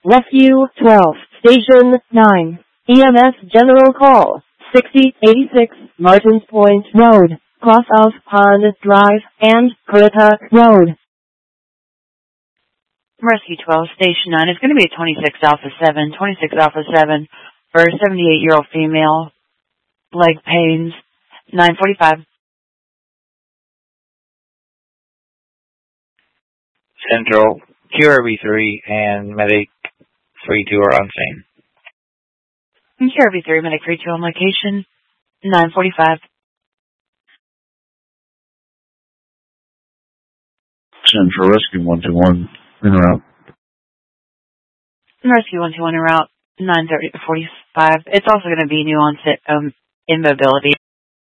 Rescue 12, Station 9, EMS General Call, 6086 Martins Point Road, cross of Pond Drive and Currituck Road. Rescue 12, Station 9. It's going to be a 26 Alpha 7, 26 Alpha 7 for a 78-year-old female. Leg pains, 945. Central, QRV3 and Medic 32 are on scene. QRV3, Medic 32 on location, 945. Central, Rescue 121 en route. Rescue 121 en route, 9:30 to 45. It's also going to be new onset immobility.